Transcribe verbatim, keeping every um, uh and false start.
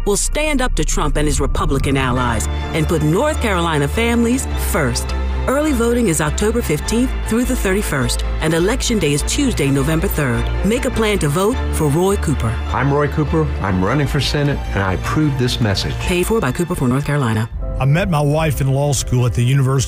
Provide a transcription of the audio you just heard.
will stand up to Trump and his Republican allies and put North Carolina families first. Early voting is October fifteenth through the thirty-first, and Election Day is Tuesday, November third. Make a plan to vote for Roy Cooper. I'm Roy Cooper. I'm running for Senate, and I approve this message. Paid for by Cooper for North Carolina. I met my wife in law school at the University